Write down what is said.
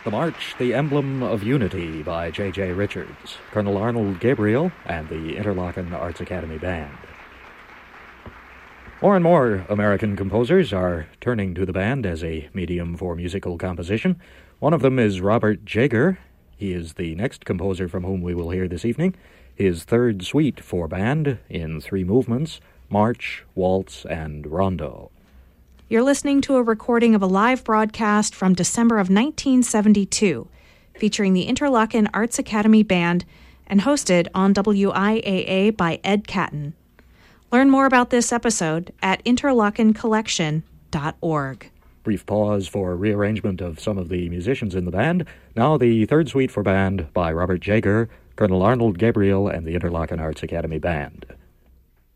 The March, the Emblem of Unity by J.J. Richards, Colonel Arnold Gabriel, and the Interlochen Arts Academy Band. More and more American composers are turning to the band as a medium for musical composition. One of them is Robert Jager. He is the next composer from whom we will hear this evening. His third suite for band in 3 movements, March, Waltz, and Rondo. You're listening to a recording of a live broadcast from December of 1972, featuring the Interlochen Arts Academy Band and hosted on WIAA by Ed Catton. Learn more about this episode at interlochencollection.org. Brief pause for rearrangement of some of the musicians in the band. Now the third suite for band by Robert Jager, Colonel Arnold Gabriel, and the Interlochen Arts Academy Band.